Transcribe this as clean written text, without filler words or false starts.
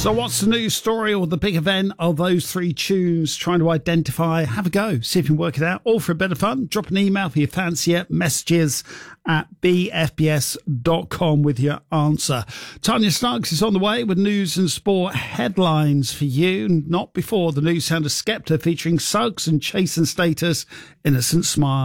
So what's the news story or the big event of those three tunes? Trying to identify, have a go, see if you can work it out. All for a bit of fun. Drop an email if you fancy it. Messages at bfbs.com with your answer. Tanya Snuggs is on the way with news and sport headlines for you. Not before the new sound of Skepta featuring Suggs and Chase and Status, Innocent Smile.